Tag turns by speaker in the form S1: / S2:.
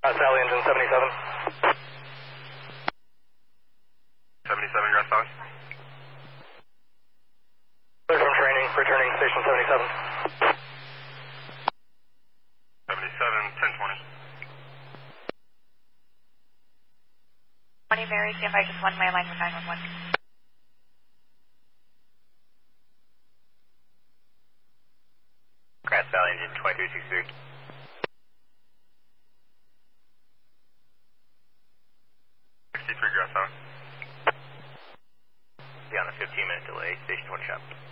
S1: Sally engine 77.
S2: 77, Grass Valley.
S1: Clear from training, returning station 77.
S2: 77, 1020.
S3: 20 Mary, standby just one, my line with 911.
S1: Grass Valley engine 2363.
S2: Grass Valley.
S1: Be on a 15-minute delay, station 20 shop.